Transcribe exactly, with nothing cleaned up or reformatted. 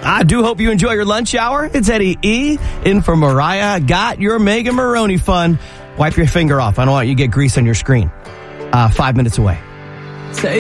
I do hope you enjoy your lunch hour. It's Eddie E. in for Mariah. Got your Mega Maroney fun. Wipe your finger off. I don't want you to get grease on your screen. Uh, five minutes away. Say